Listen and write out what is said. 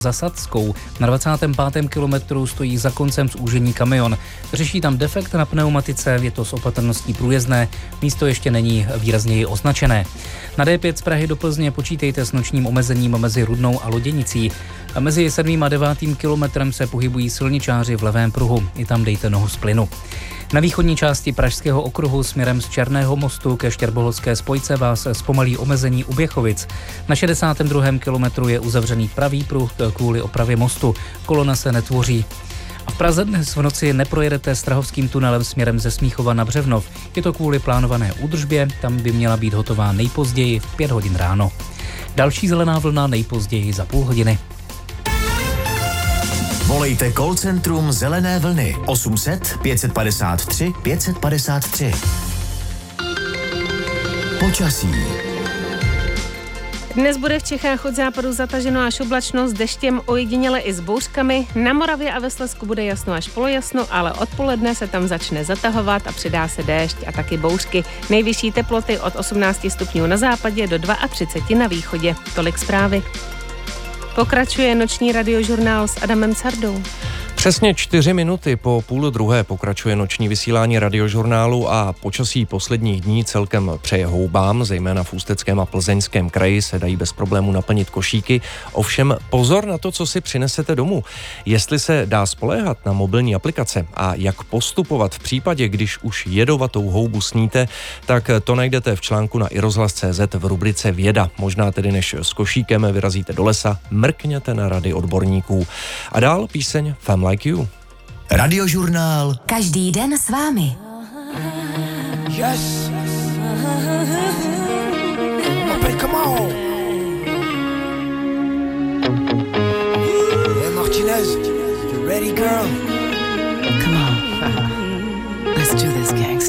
za Sadskou. Na 25. kilometru stojí za koncem zúžení kamion. Řeší tam defekt na pneumatice, je to s opatrností průjezdné, místo ještě není výrazněji označené. Na D5 z Prahy do Plzně počítejte s nočním omezením mezi Rudnou a Loděnicí. A mezi 7. a 9. kilometrem se pohybují silničáři v levém pruhu. I tam dejte nohu z plynu. Na východní části Pražského okruhu směrem z Černého mostu ke Štěrboholské spojce vás zpomalí omezení u Běchovic. Na 62. kilometru je uzavřený pravý pruh kvůli opravě mostu. Kolona se netvoří. A v Praze dnes v noci neprojedete Strahovským tunelem směrem ze Smíchova na Břevnov. Je to kvůli plánované údržbě, tam by měla být hotová nejpozději v 5 hodin ráno. Další zelená vlna nejpozději za půl hodiny. Volejte call centrum Zelené vlny 800 553 553. Počasí. Dnes bude v Čechách od západu zataženo až oblačno s deštěm, ojediněle i s bouřkami. Na Moravě a ve Slezsku bude jasno až polojasno, ale odpoledne se tam začne zatahovat a přidá se déšť a taky bouřky. Nejvyšší teploty od 18 stupňů na západě do 32 na východě. Tolik zprávy. Pokračuje noční radiožurnál s Adamem Sardou. Přesně 4 minuty po 12:30 pokračuje noční vysílání radiožurnálu a počasí posledních dní celkem přeje houbám, zejména v Ústeckém a Plzeňském kraji se dají bez problémů naplnit košíky. Ovšem pozor na to, co si přinesete domů. Jestli se dá spoléhat na mobilní aplikace a jak postupovat v případě, když už jedovatou houbu sníte, tak to najdete v článku na iRozhlas.cz v rubrice Věda. Možná tedy než s košíkem vyrazíte do lesa, mrkněte na rady odborníků. A dál píseň Fam Like You. Radiožurnál. Každý den s vámi. Yes. Come on. Hey Martinez, you ready, girl? Come on. Let's do this, gangsta.